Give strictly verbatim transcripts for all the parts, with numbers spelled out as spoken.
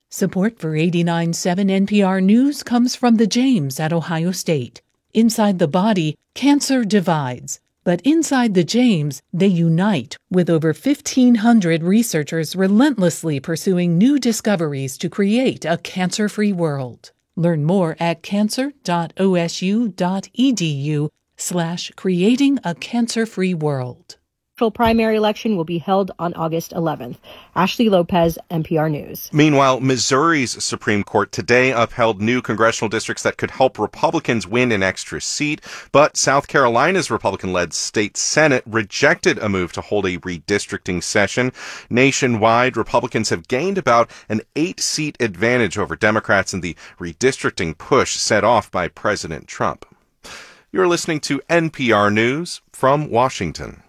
Support for eighty-nine point seven N P R News comes from the James at Ohio State. Inside the body, cancer divides. But inside the James, they unite, with over fifteen hundred researchers relentlessly pursuing new discoveries to create a cancer-free world. Learn more at cancer.osu.edu slash creating a cancer-free world. Primary election will be held on August eleventh. Ashley Lopez, N P R News. Meanwhile, Missouri's Supreme Court today upheld new congressional districts that could help Republicans win an extra seat, but South Carolina's Republican-led state Senate rejected a move to hold a redistricting session. Nationwide, Republicans have gained about an eight-seat advantage over Democrats in the redistricting push set off by President Trump. You're listening to N P R News from Washington.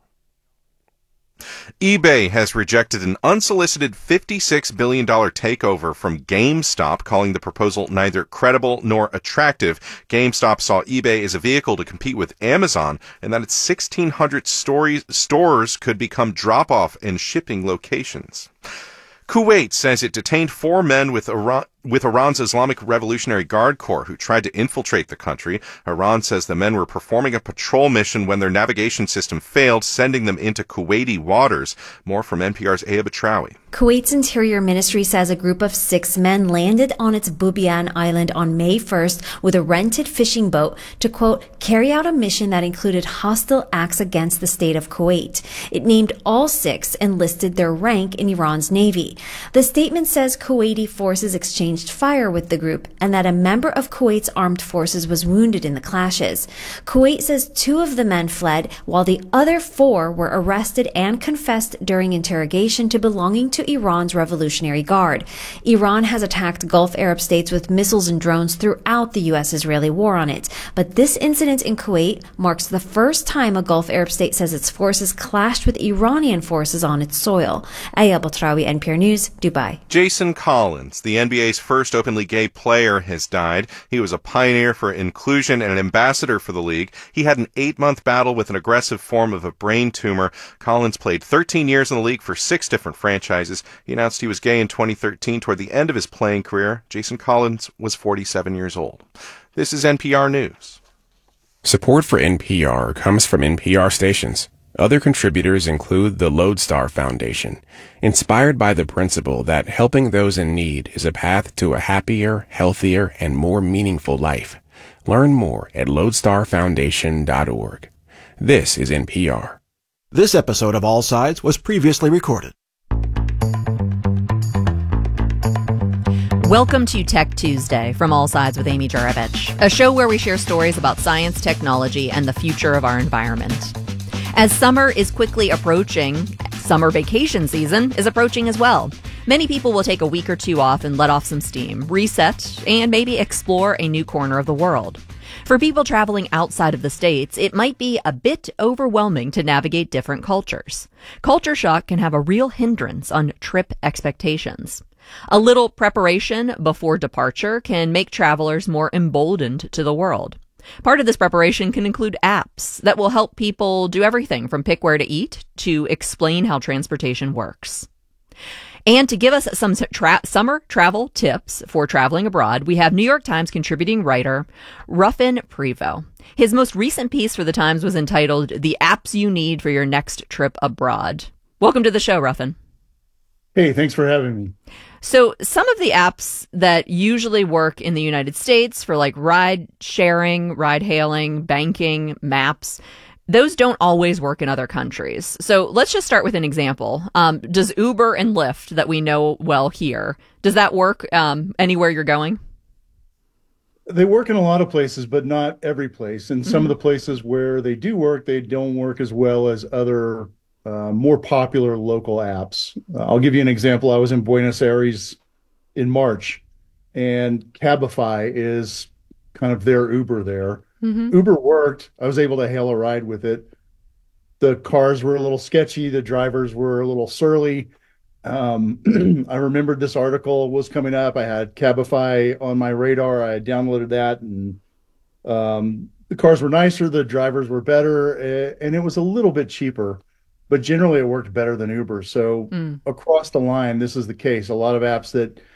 eBay has rejected an unsolicited fifty-six billion dollars takeover from GameStop, calling the proposal neither credible nor attractive. GameStop saw eBay as a vehicle to compete with Amazon, and that its sixteen hundred stories, stores could become drop-off and shipping locations. Kuwait says it detained four men with Iran, with Iran's Islamic Revolutionary Guard Corps who tried to infiltrate the country. Iran says the men were performing a patrol mission when their navigation system failed, sending them into Kuwaiti waters. More from N P R's Aya Batrawi. Kuwait's Interior Ministry says a group of six men landed on its Bubiyan Island on May first with a rented fishing boat to, quote, carry out a mission that included hostile acts against the state of Kuwait. It named all six and listed their rank in Iran's navy. The statement says Kuwaiti forces exchanged fire with the group and that a member of Kuwait's armed forces was wounded in the clashes. Kuwait says two of the men fled while the other four were arrested and confessed during interrogation to belonging to Iran's Revolutionary Guard. Iran has attacked Gulf Arab states with missiles and drones throughout the U S-Israeli war on it. But this incident in Kuwait marks the first time a Gulf Arab state says its forces clashed with Iranian forces on its soil. Aya Batrawi, N P R News, Dubai. Jason Collins, the N B A's first openly gay player, has died. He was a pioneer for inclusion and an ambassador for the league. He had an eight-month battle with an aggressive form of a brain tumor. Collins played thirteen years in the league for six different franchises. He announced he was gay in twenty thirteen toward the end of his playing career. Jason Collins was forty-seven years old. This is N P R News. Support for N P R comes from N P R stations. Other contributors include the Lodestar Foundation, inspired by the principle that helping those in need is a path to a happier, healthier, and more meaningful life. Learn more at lodestar foundation dot org. This is N P R. This episode of All Sides was previously recorded. Welcome to Tech Tuesday from All Sides with Amy Juravich, a show where we share stories about science, technology, and the future of our environment. As summer is quickly approaching, summer vacation season is approaching as well. Many people will take a week or two off and let off some steam, reset, and maybe explore a new corner of the world. For people traveling outside of the States, it might be a bit overwhelming to navigate different cultures. Culture shock can have a real hindrance on trip expectations. A little preparation before departure can make travelers more emboldened to the world. Part of this preparation can include apps that will help people do everything from pick where to eat to explain how transportation works. And to give us some tra- summer travel tips for traveling abroad, we have New York Times contributing writer Ruffin Prevo. His most recent piece for the Times was entitled "The Apps You Need for Your Next Trip Abroad." Welcome to the show, Ruffin. Hey, thanks for having me. So some of the apps that usually work in the United States for like ride sharing, ride hailing, banking, maps, those don't always work in other countries. So let's just start with an example. Um, does Uber and Lyft that we know well here, does that work um, anywhere you're going? They work in a lot of places, but not every place. And some Mm-hmm. of the places where they do work, they don't work as well as other Uh, more popular local apps. Uh, I'll give you an example. I was in Buenos Aires in March, and Cabify is kind of their Uber there. Mm-hmm. Uber worked. I was able to hail a ride with it. The cars were a little sketchy. The drivers were a little surly. Um, I remembered this article was coming up. I had Cabify on my radar. I downloaded that, and um, the cars were nicer. The drivers were better, uh, and it was a little bit cheaper. But generally, it worked better than Uber. So Mm. across the line, this is the case. A lot of apps that